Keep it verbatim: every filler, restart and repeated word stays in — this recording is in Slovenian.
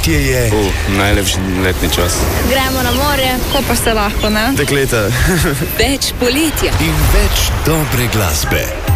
Poletje je. Uh, najlepši letni čas. Gremo na morje, ko pa se lahko, ne? Dekleta. Več poletja. In več dobre glasbe.